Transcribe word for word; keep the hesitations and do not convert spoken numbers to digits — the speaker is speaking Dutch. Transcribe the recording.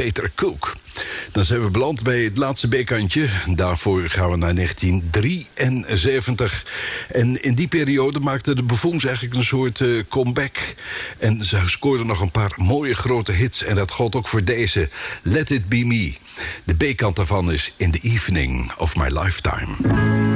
Peter Cook. Dan zijn we beland bij het laatste B-kantje. Daarvoor gaan we naar negentien drieënzeventig. En in die periode maakten de Buffoons eigenlijk een soort uh, comeback. En ze scoorden nog een paar mooie grote hits. En dat geldt ook voor deze. Let It Be Me. De B-kant daarvan is In the Evening of My Lifetime.